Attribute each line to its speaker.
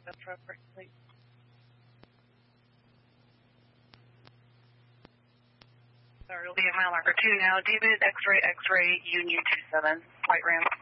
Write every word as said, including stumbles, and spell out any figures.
Speaker 1: appropriately. Sorry, it'll be at mile marker two now. David, X-ray, X-ray, Union two seven, White Ram.